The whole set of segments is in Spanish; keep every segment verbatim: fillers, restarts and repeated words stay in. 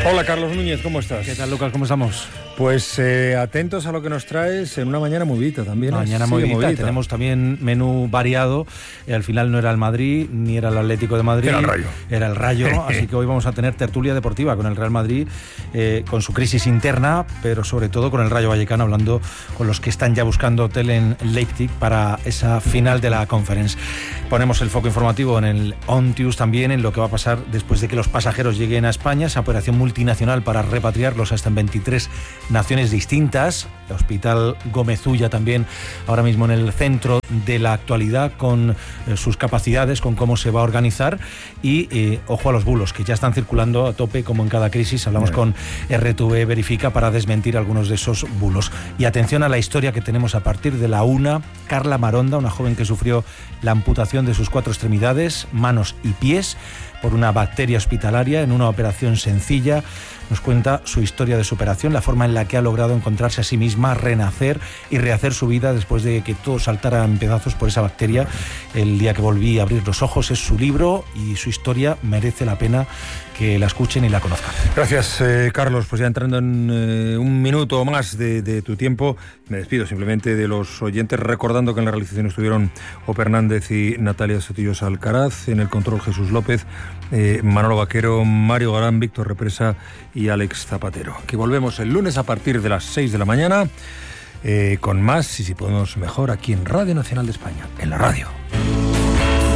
Hola Carlos Núñez, ¿cómo estás? ¿Qué tal, Lucas? ¿Cómo estamos? Pues eh, atentos a lo que nos traes en una mañana movidita también. Una ¿eh? mañana Sí, movidita. movidita. Tenemos también menú variado. Eh, al final no era el Madrid, ni era el Atlético de Madrid. Era el Rayo. Era el Rayo, así que hoy vamos a tener tertulia deportiva con el Real Madrid, eh, con su crisis interna, pero sobre todo con el Rayo Vallecano, hablando con los que están ya buscando hotel en Leipzig para esa final de la Conference. Ponemos el foco informativo en el Ontius también, en lo que va a pasar después de que los pasajeros lleguen a España, esa operación multinacional para repatriarlos hasta en veintitrés naciones distintas. El Hospital Gómez Ulla también ahora mismo en el centro de la actualidad con eh, sus capacidades, con cómo se va a organizar y eh, ojo a los bulos que ya están circulando a tope como en cada crisis. Hablamos con R T V Verifica para desmentir algunos de esos bulos. Y atención a la historia que tenemos a partir de la una. Carla Maronda, una joven que sufrió la amputación de sus cuatro extremidades, manos y pies por una bacteria hospitalaria en una operación sencilla. Nos cuenta su historia de superación, la forma en la que ha logrado encontrarse a sí misma, renacer y rehacer su vida después de que todo saltara en pedazos por esa bacteria. El día que volví a abrir los ojos es su libro y su historia merece la pena que la escuchen y la conozcan. Gracias, eh, Carlos. Pues ya entrando en eh, un minuto más de, de tu tiempo, me despido simplemente de los oyentes, recordando que en la realización estuvieron Ope Hernández y Natalia Sotillos Alcaraz, en el control Jesús López, eh, Manolo Vaquero, Mario Galán, Víctor Represa y Alex Zapatero. Que volvemos el lunes a partir de las seis de la mañana eh, con más y si podemos mejor aquí en Radio Nacional de España, en la radio.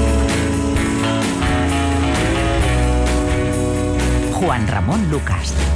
Juan Ramón Lucas.